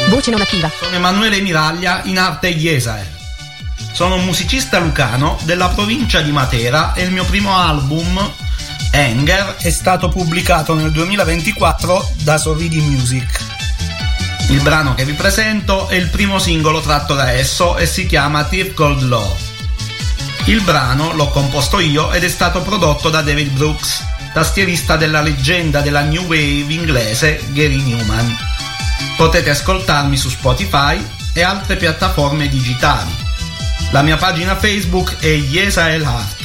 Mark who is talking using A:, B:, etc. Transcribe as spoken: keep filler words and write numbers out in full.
A: Voce non attiva.
B: Sono Emanuele Miraglia, in arte Jesael. Sono un musicista lucano della provincia di Matera e il mio primo album, Anger, è stato pubblicato nel duemilaventiquattro da Sorridi Music. Il brano che vi presento è il primo singolo tratto da esso e si chiama Tear Cold Love. Il brano l'ho composto io ed è stato prodotto da David Brooks, tastierista della leggenda della new wave inglese Gary Newman. Potete ascoltarmi su Spotify e altre piattaforme digitali. La mia pagina Facebook è Jesael Art.